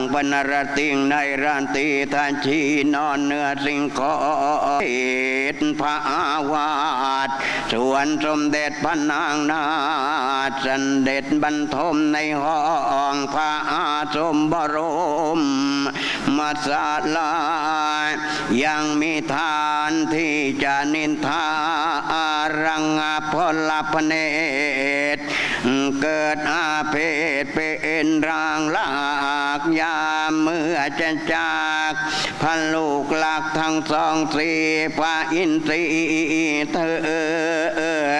ปนรติงในรันตีทันชีนอนเนื้อสิงขอเอตพระอาวาสส่วนสมเด็จพระนางนาถเสด็จบรรทมในห้องพระอาสมบรมมาศาลายังมีทานที่จะนินทารังพลพเนตรเกิดอาเพศเป็นร่างลากยามเมื่อจะจากพันลูกหลักทั้งสองสี่พระอินทรีเธอ